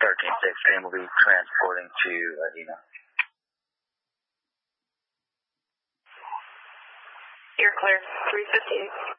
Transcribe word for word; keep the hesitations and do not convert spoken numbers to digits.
Hurricane six, and will be transporting to Edina. You're clear. three fifty-eight.